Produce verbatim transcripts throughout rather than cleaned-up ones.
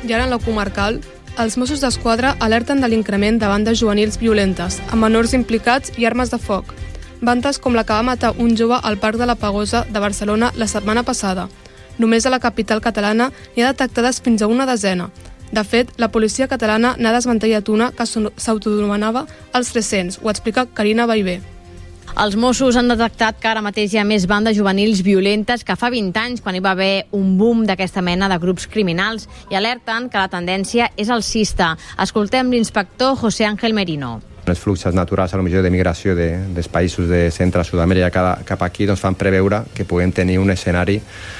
I ara en la comarcal, els Mossos d'Esquadra alerten de l'increment de bandes juvenils violentes, amb menors implicats i armes de foc. Bandes com la que va matar un jove al Parc de la Pagosa de Barcelona la setmana passada. Només a la capital catalana hi ha detectades fins a una desena. De fet, la policia catalana n'ha desmantellat una que s'autoanomenava els tres-cents, ho explica Carina Baivé. Els Mossos han detectat que ara mateix hi ha més bandes juvenils violentes que fa vint anys, quan hi va haver un boom d'aquesta mena de grups criminals, i alerten que la tendència és alcista. Escoltem l'inspector José Ángel Merino. Els fluxos naturals, a lo millor de migració de, dels països de centre Sud-amèrica cap aquí, doncs fan preveure que puguem tenir un escenari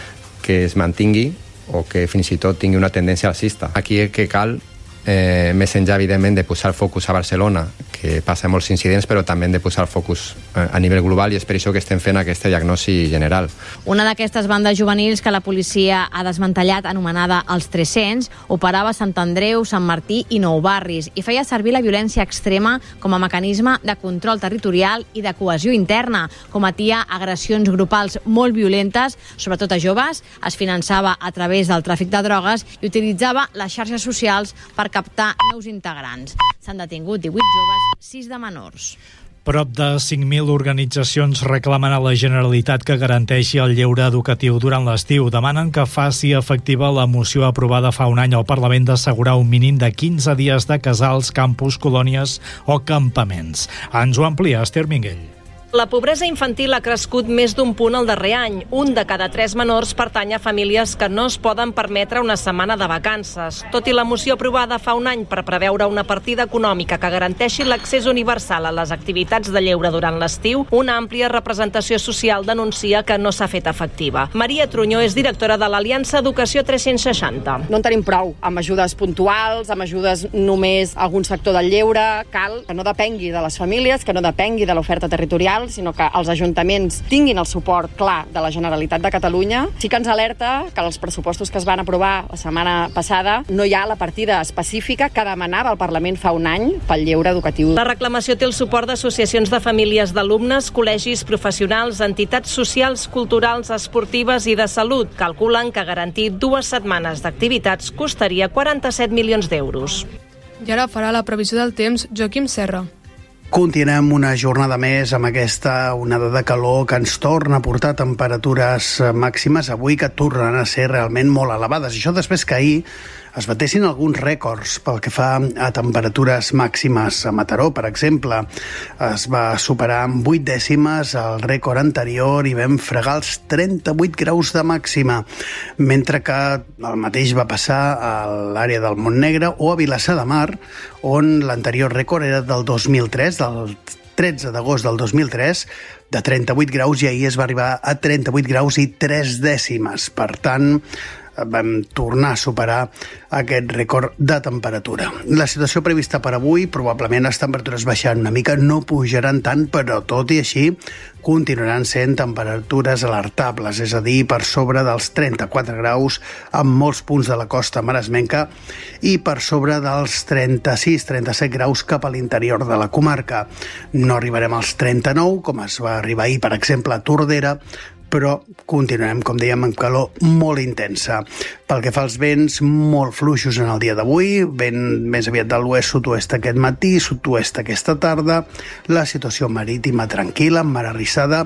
que es mantingui o que fins i tot tingui una tendència alcista. Aquí el que cal, eh, més enllà, evidentment, de posar focus a Barcelona, que passa molts incidents, però també de posar focus a nivell global, i és per això que estem fent aquesta diagnosi general. Una d'aquestes bandes juvenils que la policia ha desmantellat, anomenada els tres-cents, operava a Sant Andreu, Sant Martí i Nou Barris, i feia servir la violència extrema com a mecanisme de control territorial i de cohesió interna. Cometia agressions grupals molt violentes, sobretot a joves, es finançava a través del tràfic de drogues i utilitzava les xarxes socials per captar nous integrants. S'han detingut divuit joves, sis de menors. Prop de cinc mil organitzacions reclamen a la Generalitat que garanteixi el lleure educatiu durant l'estiu. Demanen que faci efectiva la moció aprovada fa un any al Parlament d'assegurar un mínim de quinze dies de casals, campus, colònies o campaments. Ens ho amplia Esther Minguell. La pobresa infantil ha crescut més d'un punt el darrer any. Un de cada tres menors pertany a famílies que no es poden permetre una setmana de vacances. Tot i la moció aprovada fa un any per preveure una partida econòmica que garanteixi l'accés universal a les activitats de lleure durant l'estiu, una àmplia representació social denuncia que no s'ha fet efectiva. Maria Trunyó és directora de l'Aliança Educació tres-cents seixanta. No en tenim prou amb ajudes puntuals, amb ajudes només a algun sector del lleure. Cal que no depengui de les famílies, que no depengui de l'oferta territorial, sinó que els ajuntaments tinguin el suport clar de la Generalitat de Catalunya. Sí que ens alerta que els pressupostos que es van aprovar la setmana passada no hi ha la partida específica que demanava el Parlament fa un any pel lleure educatiu. La reclamació té el suport d'associacions de famílies d'alumnes, col·legis professionals, entitats socials, culturals, esportives i de salut. Calculen que garantir dues setmanes d'activitats costaria quaranta-set milions d'euros. I ara farà la previsió del temps Joaquim Serra. Continuem una jornada més amb aquesta onada de calor que ens torna a portar temperatures màximes avui que tornen a ser realment molt elevades. I això després que ahir es batessin alguns rècords pel que fa a temperatures màximes. A Mataró, per exemple, es va superar amb vuit dècimes el rècord anterior i vam fregar els trenta-vuit graus de màxima, mentre que el mateix va passar a l'àrea del Montnegre o a Vilassar de Mar, on l'anterior rècord era del dos mil tres, del tretze d'agost del dos mil tres, de trenta-vuit graus, i ahir es va arribar a trenta-vuit graus i tres dècimes. Per tant, vam tornar a superar aquest rècord de temperatura. La situació prevista per avui, probablement les temperatures baixaran una mica, no pujaran tant, però tot i així continuaran sent temperatures alertables, és a dir, per sobre dels trenta-quatre graus en molts punts de la costa maresmenca i per sobre dels trenta-sis trenta-set graus cap a l'interior de la comarca. No arribarem als trenta-nou, com es va arribar ahir, per exemple, a Tordera, però continuem, com dèiem, amb calor molt intensa. Pel que fa als vents, molt fluixos en el dia d'avui, vent més aviat de l'oest-sud-oest aquest matí, sud-oest aquesta tarda, la situació marítima tranquil·la, amb mar arrissada,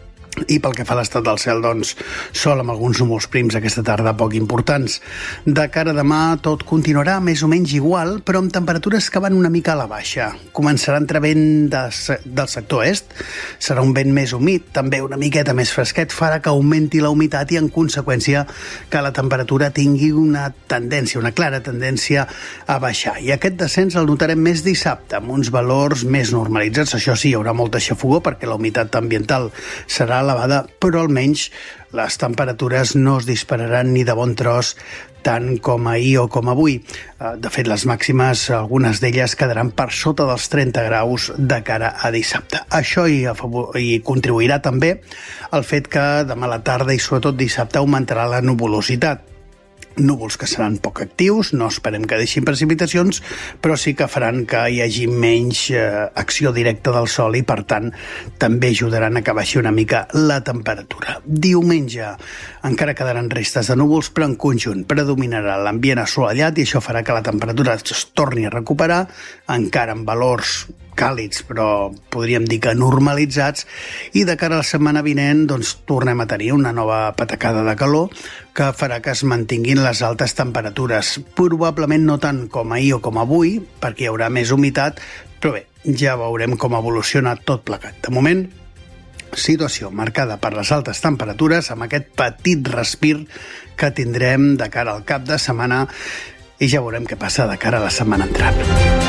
i pel que fa a l'estat del cel, doncs, sol amb alguns núvols prims aquesta tarda poc importants. De cara a demà tot continuarà més o menys igual, però amb temperatures que van una mica a la baixa. Començarà a entrar vent de, del sector est, serà un vent més humit, també una miqueta més fresquet, farà que augmenti la humitat i en conseqüència que la temperatura tingui una tendència, una clara tendència a baixar. I aquest descens el notarem més dissabte, amb uns valors més normalitzats. Això sí, hi haurà molta xafogor perquè la humitat ambiental serà elevada, però almenys les temperatures no es dispararan ni de bon tros tant com ahir o com avui. De fet, les màximes, algunes d'elles quedaran per sota dels trenta graus de cara a dissabte. Això hi, favor, hi contribuirà també el fet que demà a la tarda i sobretot dissabte augmentarà la nuvolositat. núvols que seran poc actius, no esperem que deixin precipitacions, però sí que faran que hi hagi menys eh, acció directa del sol i, per tant, també ajudaran a que baixi una mica la temperatura. Diumenge encara quedaran restes de núvols, però en conjunt predominarà l'ambient assolellat i això farà que la temperatura es torni a recuperar, encara en valors càlids, però podríem dir que normalitzats, i de cara a la setmana vinent doncs, tornem a tenir una nova patacada de calor que farà que es mantinguin les altes temperatures. Probablement no tant com ahir o com avui, perquè hi haurà més humitat, però bé, ja veurem com evoluciona tot plegat. De moment, situació marcada per les altes temperatures, amb aquest petit respir que tindrem de cara al cap de setmana, i ja veurem què passa de cara a la setmana entrant.